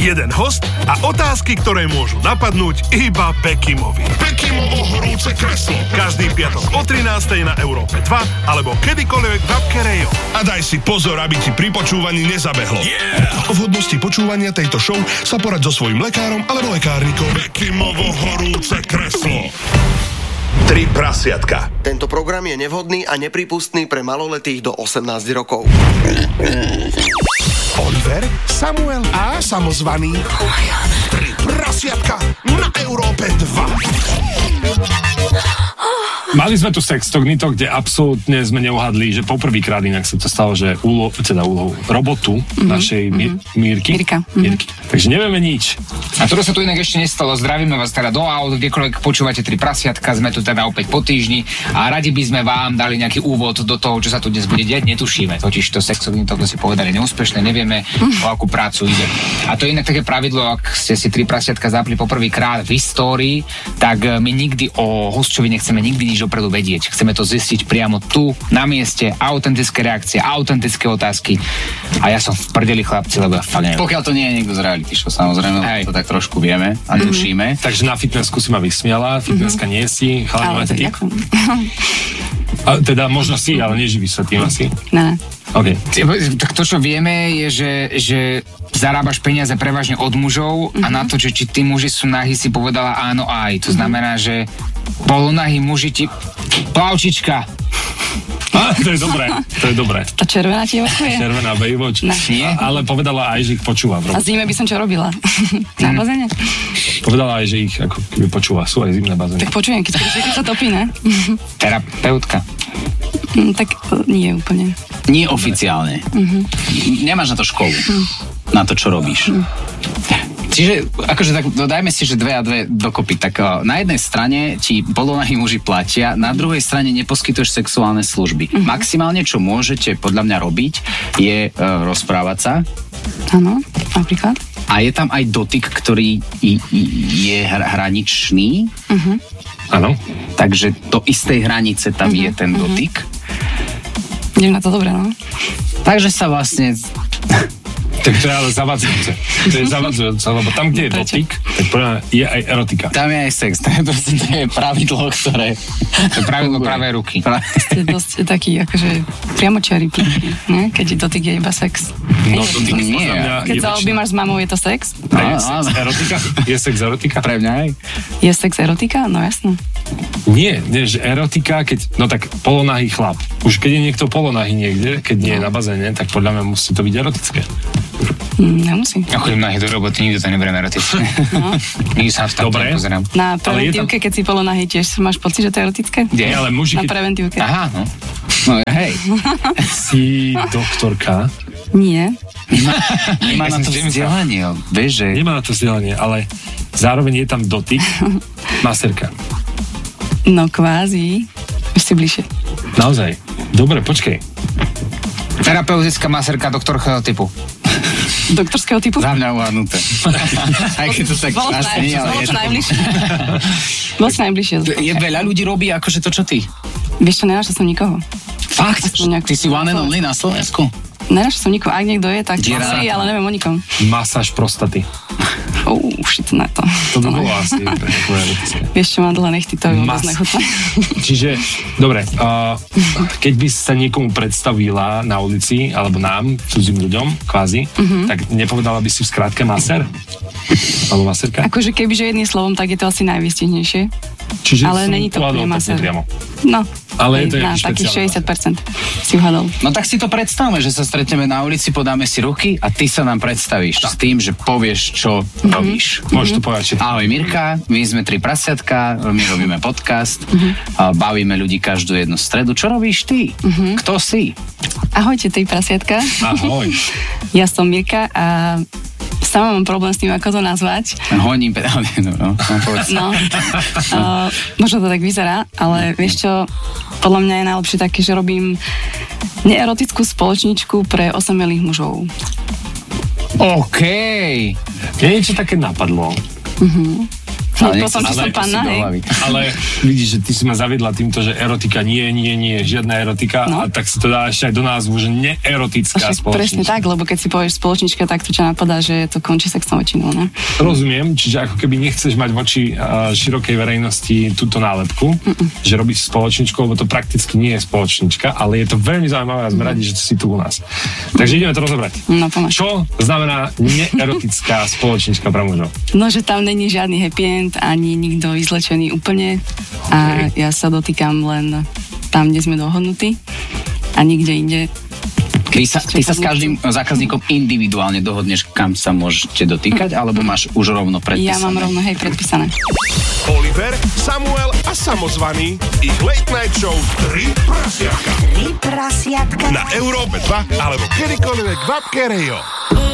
jeden host a otázky, ktoré môžu napadnúť iba Bekimovi. Bekimovo horúce kreslo. Každý piatok o 13:00 na Európe 2 alebo kedykoľvek v appke Rajo. A daj si pozor, aby ti pri počúvaní nezabehlo. O vhodnosti počúvania tejto show sa poraď so svojím lekárom alebo lekárnikom. Bekimovo horúce kreslo. 3 prasiatka. Tento program je nevhodný a nepripustný pre maloletých do 18 rokov. Oliver, Samuel a samozvaný. 3 prasiatka na Európe 2. Mali sme tu sextognitok, kde absolútne sme neuhadli, že poprvýkrát inak sa to stalo, že úlohu robotu našej Mírky. Mírky. Takže nevieme nič. A to sa tu inak ešte nestalo. Zdravíme vás teda do aut, kdekoľvek počúvate 3 prasiatka, sme tu teda opäť po týždni a radi by sme vám dali nejaký úvod do toho, čo sa tu dnes bude diať. Netušíme, totiž to sextognitok, ako si povedali, neúspešné, nevieme, o akú prácu ide. A to je inak také pravidlo, ak ste si 3 prasiatka zapli poprvýkrát v histórii, tak my nikdy o hostčovi nechceme nikdy nič dopredu vedieť. Chceme to zistiť priamo tu, na mieste, autentické reakcie, autentické otázky. A ja som v prdeli, chlapci, lebo ja fakt neviem. Pokiaľ to nie je niekto z reality show, samozrejme, to tak trošku vieme a tušíme. Takže na fitnessku si ma vysmiala, fitnesska nie si, chalani máte tip. Teda možno si, ale neživí sa tým asi. Ne. OK. Tak to, čo vieme, je, že zarábaš peniaze prevažne od mužov a na to, že či tí muži sú nahí, si povedala áno aj. To znamená, že polonahí muži ti... Plavčička! To je dobré. Tá červená ti očuje? Červená Baywatch. Nie? Ale povedala aj, že ich počúva. A zime by som čo robila? Na bazéne? Povedala aj, že ich ako keby počúva. Sú aj zimné bazény. Tak počujem, keď sa topí, ne? Terapeutka. Tak nie úplne. Nie oficiálne. Nemáš na to školu. Na to, čo robíš. Čiže, akože tak, dajme si, že 2 a 2 dokopy. Tak na jednej strane ti polonahí muži platia, na druhej strane neposkytuješ sexuálne služby. Maximálne, čo môžete podľa mňa robiť, je rozprávať sa. Áno, napríklad. A je tam aj dotyk, ktorý je hraničný. Áno. Takže do istej hranice tam je ten dotyk. Idem na to dobre, no. Takže sa vlastne... Tak to je ale zavadzujúce. To je zavadzujúce, lebo tam, kde je dotyk, tak podľa je aj erotika. Tam je aj sex. To je pravidlo, ktoré... To je pravidlo pravej ruky. Ste dosť taký, akože priamočiarý, ne? Keď dotyk je iba sex. No, dotyk nie. Keď sa objímaš s mamou, je to sex? Erotika? Je sex erotika? Pre mňa aj. Je sex erotika? No jasno. Nie, že erotika, keď... No tak polonahý chlap. Už keď je niekto polonahý niekde, keď nie je na bazéne, tak podľa mňa musí to byť erotické. Nemusí. Ja chodím nahý do roboty, nikto to neberiem erotické. Nikdy sa v tom pozerám. Na preventívke, keď si polonahý, tiež máš pocit, že to je erotické? Nie, ale muži... Na preventívke. Aha, no. No hej. Si doktorka? Nie. Nemá na to vzdelanie, vieš, že... Nemá na to vzdelanie, ale zároveň je tam dotyk, maserka. No kvázi. Už si bližšie. Naozaj. Dobre, počkej. Terapeutická maserka doktorského typu. Doktorského typu? Za mňa uhadnuté. Aj keď to tak strašne nie, ale je to... Bol si najbližšie. Je veľa ľudí robí akože to, čo ty? Vieš čo, nenašla som nikoho. Fakt? Ty si one and only na Slovensku? Nenašla som nikoho. Ak niekto je, tak asi, ale neviem o nikom. Masáž prostaty. Shit na to. To by bolo asi erotické. Vieš čo, mám dlhé nechty, to je vôbec nechutné. Čiže, dobre, keď by sa niekomu predstavila na ulici, alebo nám, cudzím ľuďom, kvázi, tak nepovedala by si v skratke maser? Alebo maserka? Akože kebyže jedným slovom, tak je to asi najvystihnejšie. Čiže ale není to úplne maser. No, ale je to na takých 60% si uhadol. No tak si to predstavme, že sa stretneme na ulici, podáme si ruky a ty sa nám predstavíš s tým, že povieš, čo robíš. Môžeš to povedať. Ahoj Mirka, my sme 3 prasiatka, my robíme podcast, bavíme ľudí každú jednu stredu. Čo robíš ty? Kto si? Ahojte 3 prasiatka. Ahoj. Ja som Mirka a sama mám problém s tým, ako to nazvať. Honím pedálne, no. Možno to tak vyzerá, ale vieš čo, podľa mňa je najlepšie také, že robím neerotickú spoločničku pre osamelých mužov. OK. Mne niečo také napadlo. Hneď potom, že som panna, hej. Ale vidíš, že ty si ma zaviedla týmto, že erotika nie, žiadna erotika, a tak si to dá ešte aj do názvu, že neerotická spoločnička. Presne tak, lebo keď si povieš spoločnička, tak to ťa napadá, že to končí sexom väčšinou, ne? Rozumiem, čiže ako keby nechceš mať voči širokej verejnosti túto nálepku, že robíš spoločničku, lebo to prakticky nie je spoločnička, ale je to veľmi zaujímavé a sme radi, že si tu u nás. Takže ideme to rozobrať. No, pomáš. Čo znamená neerotická spoločnička pre mužov? No, že tam není žiadny happy end, ani nikto vyzlečený úplne a ja sa dotýkam len tam, kde sme dohodnutí a nikde inde. Ty sa s každým zákazníkom individuálne dohodneš, kam sa môžete dotýkať, alebo máš už rovno predpísané? Ja mám rovno, predpísané. Oliver, Samuel a samozvaný ich Late Night Show 3 prasiatka. Na Európe 2 alebo kedykoľvek v appke Rio.